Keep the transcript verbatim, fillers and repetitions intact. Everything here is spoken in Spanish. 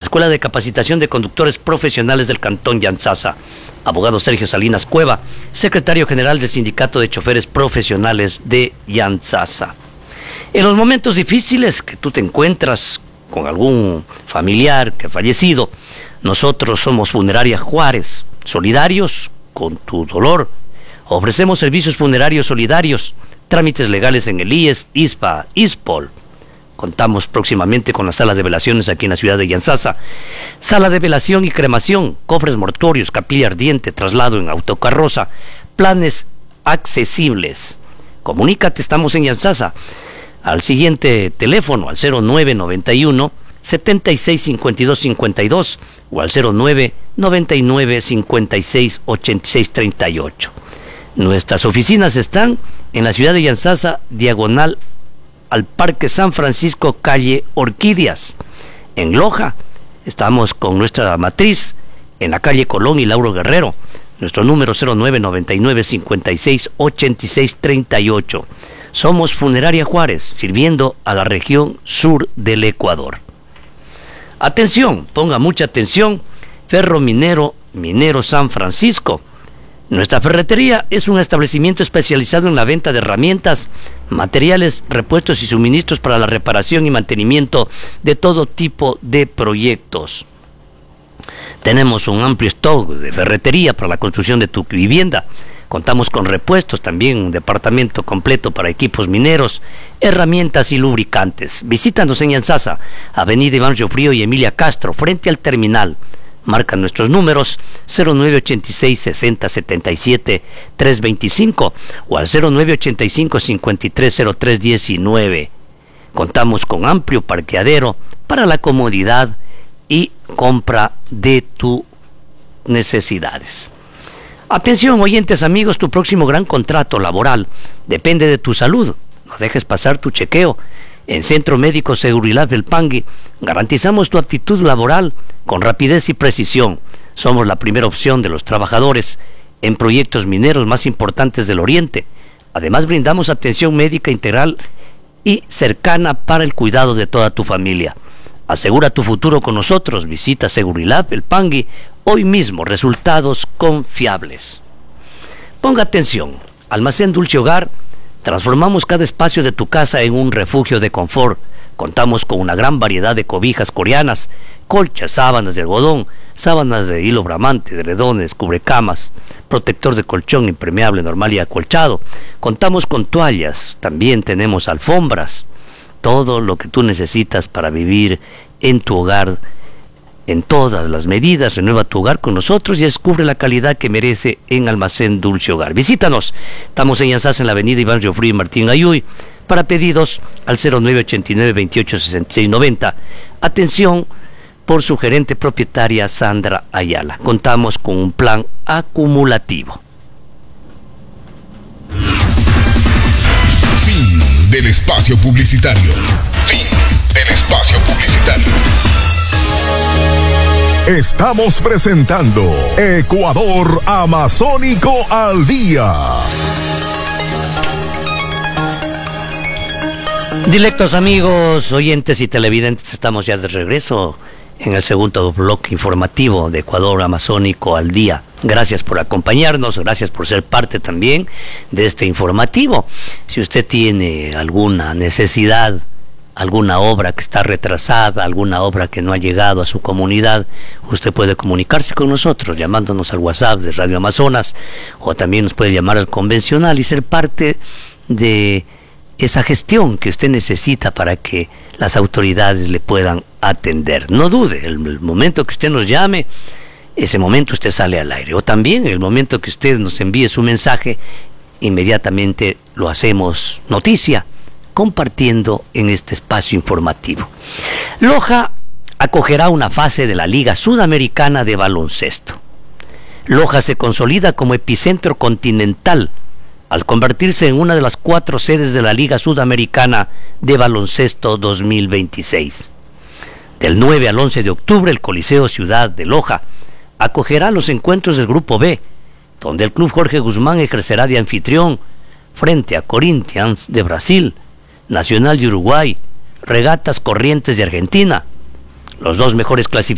Escuela de Capacitación de Conductores Profesionales del Cantón Yantzaza. Abogado Sergio Salinas Cueva, secretario general del Sindicato de Choferes Profesionales de Yantzaza. En los momentos difíciles que tú te encuentras con algún familiar que ha fallecido, nosotros somos Funeraria Juárez, solidarios con tu dolor. Ofrecemos servicios funerarios solidarios, trámites legales en el I E S, I S P A, I S P O L. Contamos próximamente con la sala de velaciones aquí en la ciudad de Yantzaza. Sala de velación y cremación, cofres mortuorios, capilla ardiente, traslado en autocarroza, planes accesibles. Comunícate, estamos en Yantzaza. Al siguiente teléfono, al cero nueve noventa y uno, setenta y seis cincuenta y dos cincuenta y dos o al cero nueve noventa y nueve cincuenta y seis ochenta y seis treinta y ocho. Nuestras oficinas están en la ciudad de Yantzaza, diagonal al Parque San Francisco, calle Orquídeas. En Loja estamos con nuestra matriz en la calle Colón y Lauro Guerrero. Nuestro número cero nueve noventa y nueve cincuenta y seis ochenta y seis treinta y ocho. Somos Funeraria Juárez, sirviendo a la región sur del Ecuador. Atención, ponga mucha atención. Ferro Minero, Minero San Francisco. Nuestra ferretería es un establecimiento especializado en la venta de herramientas, materiales, repuestos y suministros para la reparación y mantenimiento de todo tipo de proyectos. Tenemos un amplio stock de ferretería para la construcción de tu vivienda. Contamos con repuestos, también un departamento completo para equipos mineros, herramientas y lubricantes. Visítanos en Yantzaza, Avenida Iván Riofrío y Emilia Castro, frente al terminal. Marca nuestros números cero nueve ochenta y seis sesenta setenta y siete trescientos veinticinco o al cero nueve ochenta y cinco cincuenta y tres cero tres diecinueve. Contamos con amplio parqueadero para la comodidad y compra de tus necesidades. Atención, oyentes amigos, tu próximo gran contrato laboral depende de tu salud. No dejes pasar tu chequeo. En Centro Médico Segurilab El Pangui garantizamos tu aptitud laboral con rapidez y precisión. Somos la primera opción de los trabajadores en proyectos mineros más importantes del Oriente. Además, brindamos atención médica integral y cercana para el cuidado de toda tu familia. Asegura tu futuro con nosotros. Visita Segurilab El Pangui hoy mismo. Resultados confiables. Ponga atención. Almacén Dulce Hogar. Transformamos cada espacio de tu casa en un refugio de confort. Contamos con una gran variedad de cobijas coreanas, colchas, sábanas de algodón, sábanas de hilo bramante, edredones, cubrecamas, protector de colchón impermeable normal y acolchado. Contamos con toallas, también tenemos alfombras. Todo lo que tú necesitas para vivir en tu hogar, en todas las medidas. Renueva tu hogar con nosotros y descubre la calidad que merece en Almacén Dulce Hogar. Visítanos. Estamos en Yantzaza, en la avenida Iván Riofrío y Martín Ayuy. Para pedidos al cero nueve ochenta y nueve veintiocho sesenta y seis noventa. Atención por su gerente propietaria Sandra Ayala. Contamos con un plan acumulativo. Fin del espacio publicitario. Fin del espacio publicitario. Estamos presentando Ecuador Amazónico al Día. Directos amigos, oyentes y televidentes, estamos ya de regreso en el segundo bloque informativo de Ecuador Amazónico al Día. Gracias por acompañarnos, gracias por ser parte también de este informativo. Si usted tiene alguna necesidad, alguna obra que está retrasada, alguna obra que no ha llegado a su comunidad, usted puede comunicarse con nosotros llamándonos al WhatsApp de Radio Amazonas, o también nos puede llamar al convencional y ser parte de esa gestión que usted necesita para que las autoridades le puedan atender. No dude, el, el momento que usted nos llame, ese momento usted sale al aire. O también el momento que usted nos envíe su mensaje, inmediatamente lo hacemos noticia, compartiendo en este espacio informativo. Loja acogerá una fase de la Liga Sudamericana de Baloncesto. Loja se consolida como epicentro continental al convertirse en una de las cuatro sedes de la Liga Sudamericana de Baloncesto dos mil veintiséis. Del nueve al once de octubre, el Coliseo Ciudad de Loja acogerá los encuentros del Grupo B, donde el Club Jorge Guzmán ejercerá de anfitrión frente a Corinthians de Brasil, Nacional de Uruguay, Regatas Corrientes de Argentina. Los dos mejores clasificados